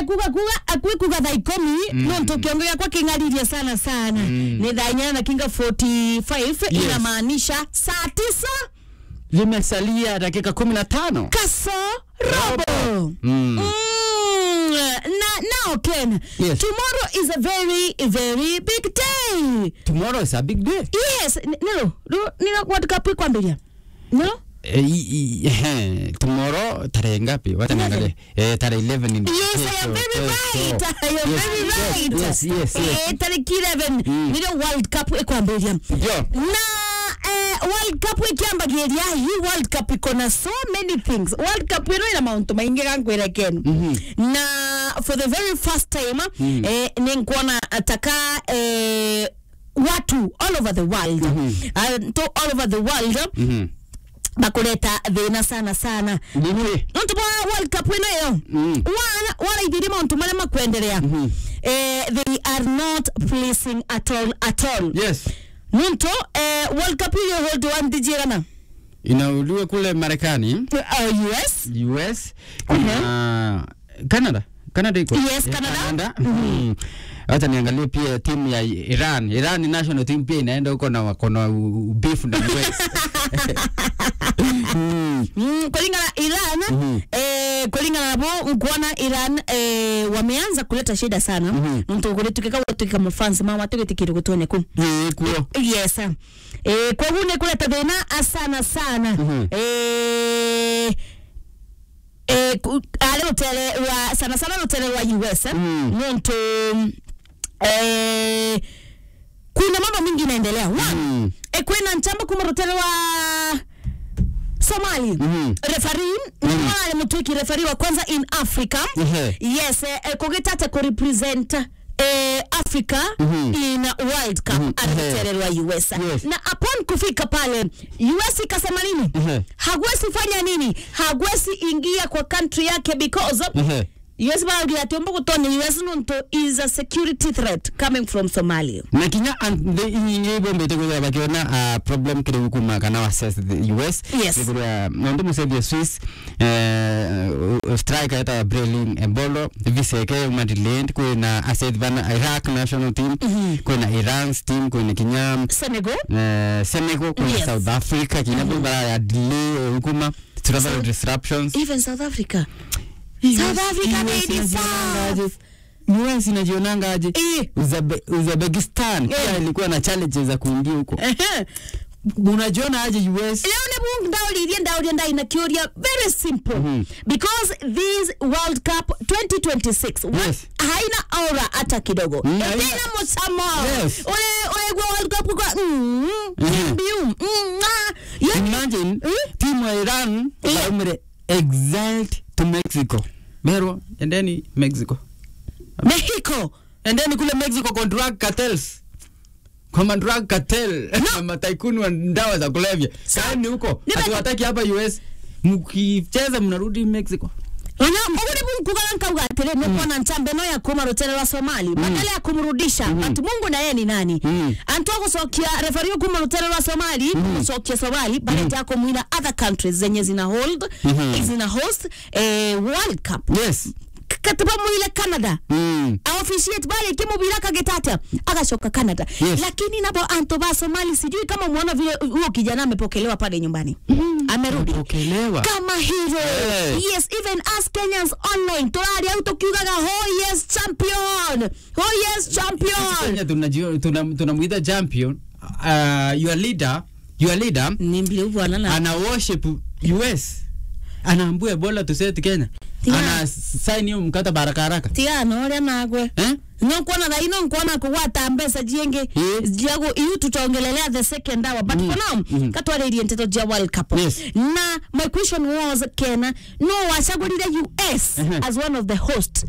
kuga daikomi no tukiongea kwa kingaliria sana ni danya na kinga 45 inamaanisha saa 9 limesalia dakika 15 kaso robo. Now Ken, yes. Tomorrow is a very big day. Tomorrow is a big day. Yes, nina World Cup kwambilia. No? Tomorrow tarehe ngapi? Wacha niangalie. Tarehe 11 in. Yes, I am very right. I am very right. Yes. Tarehe 11 ndio World Cup kwambilia. Yo. Na World Cup ikiambagiria hii World Cup iko na so many things. World Cup ino ina mauntu maingi gankwira Ken. Na for the very first time nikuona ataka watu all over the world. All over the world. Bakuleta thina sana. Ntu bwa World Cup ino yo. Wala idiri mauntu male makwendelea. They are not pleasing at all. Yes. Nunto World Cup ile hold one dijirana inauliwa kule Marekani, US, Canada iko. Yes, Canada. Hata niangalie pia timu ya Iran national team pia inaenda huko na wako na beef na US. Kulingana Iran kulingana nabo ngwana Iran wameanza kuleta shida sana. Mtu kuletuka kama fans mama tugetikire gutone ku. Yes. Kwa hune kuleta bena sana. Ale hotel wa sana hotel wa US. Mtu kuna mambo mingi inaendelea. Kwena nchamba kuma hotel wa Somali. Referee wale mtuki referee wa kwanza in Africa. Yes, kogetata ko represent Africa in World Cup wa US. Na upon kufika pale US ikasema nini? Hagwesi fanya nini? Hagwesi ingia kwa country yake because US baadhi ya tumbo kutone US nunto is a security threat coming from Somalia. Na kinya ingebe mbete kwa bakiona problem kile hukuma kana assess the US. Yes. Ndio msaidia Swiss striker eta Brelin Embolo viseke Madeleine kuna asset bana Iraq national team kuna Iran's team kuna Kenya Senegal kuna South Africa kina baba ya delay hukuma travel disruptions even South Africa US inajionanga aje? Uzbekistan pia ilikuwa na challenges za kuingia huko. Unajiona aje US? Leo ne bungu ndauli ina Curia very simple. Because this World Cup 2026 haina aura hata kidogo. Tena msamo. Ole World Cup kwa imagine timu ya Iran exiled to Mexico. Pero and then Mexico. And then kule Mexico kwa drug cartels. Kwa drug cartel na tycoon wa dawa za kulevya. Kaeni huko. Hatuwataki hapa US. Mkicheza mnarudi Mexico. Ogone bunkugalanka ugatele mekona nchambe no ya kuma rotele wa Somali badala ya kumrudisha ati Mungu na yeye ni nani antoko sokia referee kuma rotele wa Somali sokia Somali badala ya kumwina other countries zenye zina host World Cup. Yes. Katiba mwile Canada officiate bale kimo bilaka getata akashoka Canada. Lakini nabo antoba Somali sijui kama muona vile huo kijana amepokelewa pale nyumbani. Amerudi kama hero. Yes, even as Kenyans online tolari autokiugaga yes champion. Tunamuita champion. Your leader ana worship US. Anaambia Ebola tuseti Kenya. Ana sign hiyo mkataba haraka. Tiano ole nagwe. Nyokuona na ino nkuona kuwata mbesa jienge jiago iyu tutaongelelea the second hour but for now katwale ilienteto jia World Cup. Na my question was Kena no washagulile US as one of the hosts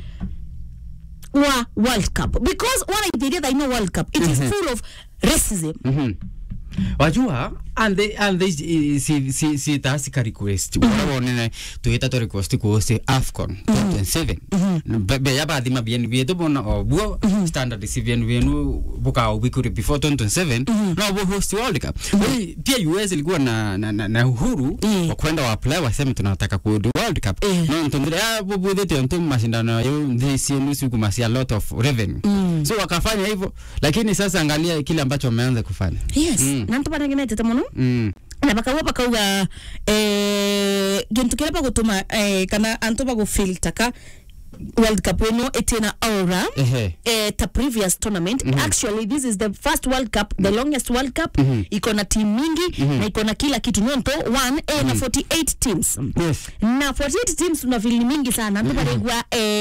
wa World Cup because what I did I know World Cup it is full of racism. Wajua and they si tasika request wone tuita to request ko se AFCON 2027 be ya ba di mabien bi to bona obo standard civil venu buka ubikuri before 2027 no bo host World Cup pia US ilikuwa na uhuru wa kwenda wa play waseme tunataka ku World Cup no ntondrea bo dete onto mashindano yo this year kumasia a lot of revenue so wakafanya hivyo lakini sasa angalia kile ambacho wameanza kufanya yes na mtu bana ngine tetamono na bakauga gintu kile pa gutuma kana antoba go filter ka World Cup no etena aura the previous tournament actually this is the first World Cup the longest World Cup iko na team mingi na iko na kila kitu nonto 1 na 48 teams yes na 48 teams na vili mingi sana ndo baregwa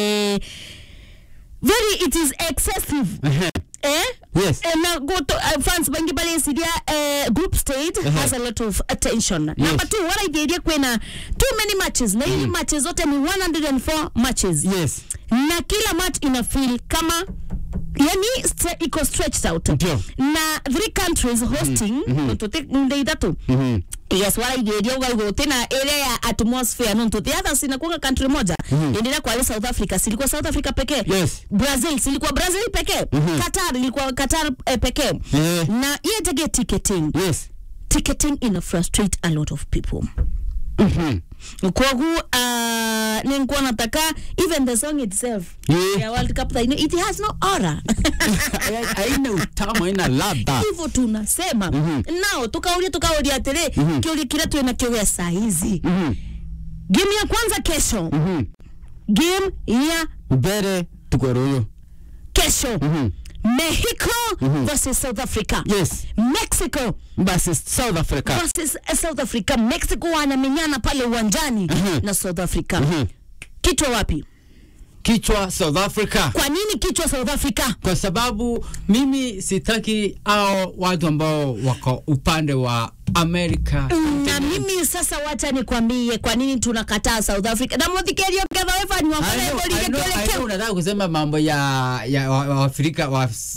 very it is excessive yes na go to France bangi bale sidia group stage has a lot of attention number 2 what I did kwena too many matches na hii matches zote ni 104 matches yes na kila match ina feel kama yani iko stretched out na 3 countries hosting to ndio tatu yes what I did yo tena area atmosphere no to the others inakuwa country moja endelea kwa South Africa silikuwa South Africa pekee Brazil silikuwa Brazil pekee Qatar ilikuwa Qatar pekee na hiyo ticketing ticketing ina frustrate a lot of people kwa huu nilikuwa nataka even the song itself ya World Cup it has no aura haina utamu haina ladha hivyo tunasema nao tukaulia tele kioli kile tu inakiwa saa hizi game ya kwanza kesho game ya bere tukoroyo kesho Mexico versus South Africa. Yes. Mexico versus South Africa. South Africa. Mexico wanamenyana pale uwanjani na South Africa. Kichwa wapi? Kichwa South Africa. Kwa nini kichwa South Africa? Kwa sababu mimi sitaki hao watu ambao wako upande wa Amerika. Na mimi sasa wacha nikwambie kwa nini tunakataa South Africa. Na mwadhikerio kadha wefa ni wafale boli kelekeo. Unataka kusema mambo ya Afrika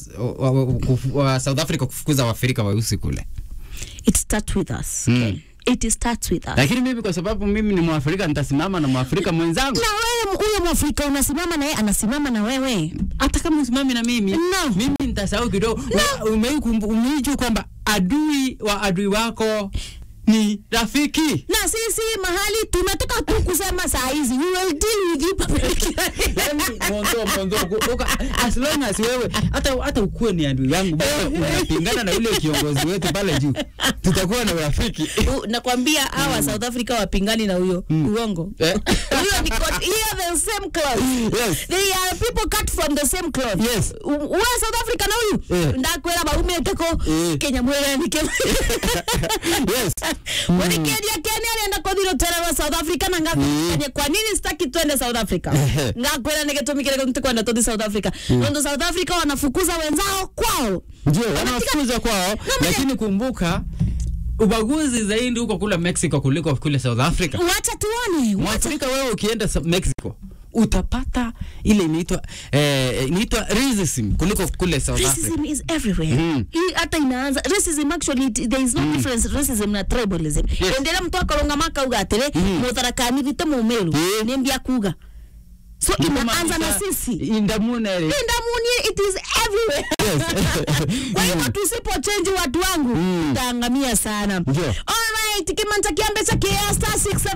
wa South Africa kufukuza wa Afrika weusi kule. It starts with us. It starts with us. Lakini mimi kwa sababu mimi ni Mwafrika nitasimama na Mwafrika mwenzangu. Na wewe huyo Mwafrika unasimama na yeye anasimama na wewe. Hata kama usimami na mimi. No. Mimi nitasahau kidogo. Umeijua kwamba adui wako ni rafiki. Na sisi mahali tumetoka tu kusema saa hizi we will deal with you publicly. Mondo as long as wewe hata ukue ni adui yangu unapingana na yule kiongozi wetu pale juu tutakuwa na urafiki. Nakwambia hawa South Africa wapingani na huyo uongo. Huyo ni here the same cloth. Yes. They are people cut from the same cloth. Yes. Wa South Africa na huyu ndakwera baume teko Kenya mwele ni Kenya. Yes. Wani Kenya alienda kwa dilo tena wa South Africa na ngapi kwa nini sitaki twende South Africa ngakwera nigetumikire mtu kwenda to South Africa ndo South Africa wanafukuza wenzao kwao ndio wanafukuza kwao lakini kumbuka ubaguzi zaidi huko kule Mexico kuliko kule South Africa. Wacha tuone Mwafrika wewe ukienda Mexico utapata ile inaitwa racism kuliko kule South Africa. Racism is everywhere. Hata inaanza racism actually there is no difference racism na tribalism. Endelea mtu akalonga maka ugatele mutarakani vite mumeru nembia kuga. So inaanza na sisi. Indamune it is everywhere. Kwa hiyo tusipo change watu wangu taangamia sana. Alright, kimanta kiambe cha Star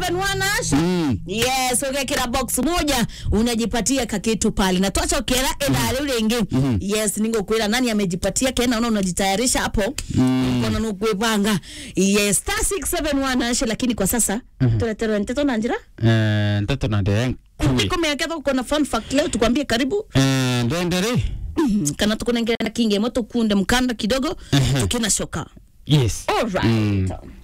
671 yes, ukekira box moja unajipatia kakitu pale. Na tuacha ukera enda ule ingi. Yes, ningo kwela nani amejipatia kena unajitayarisha hapo. Unaona nukwepanga. Yes, Star 671 lakini kwa sasa tuletero nteto na njira? Nteto na ndeng. Kama yakatha uko na fun fact leo tukwambie karibu. Ndendere. Kana tukunengera na kinge moto kunde mkanda kidogo tukina shoka. Yes. All right.